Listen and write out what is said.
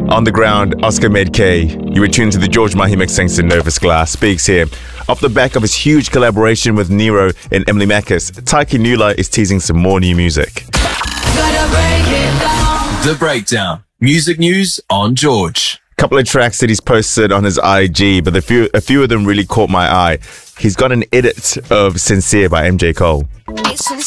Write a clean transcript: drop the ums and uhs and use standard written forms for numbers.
On the ground, Oscar Med K. You were tuned to the George Mahi Singson Nervous Glass speaks here. Off the back of his huge collaboration with Nero and Emily Mackis, Taiki Nula is teasing some more new music. The Breakdown. Music news on George. Couple of tracks that he's posted on his IG, but a few of them really caught my eye. He's got an edit of Sincere by MJ Cole. It's